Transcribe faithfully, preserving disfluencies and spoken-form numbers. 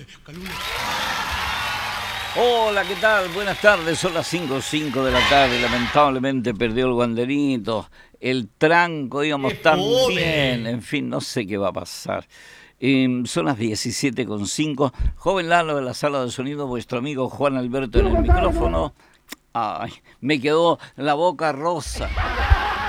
Calulo. Hola, ¿qué tal? Buenas tardes, son las cinco cinco de la tarde. Lamentablemente perdió el guanderito, el tranco, íbamos tan bien. En fin, no sé qué va a pasar. Eh, son las diecisiete con cinco. Joven Lalo de la sala de sonido, vuestro amigo Juan Alberto en el micrófono. Ay, me quedó la boca rosa.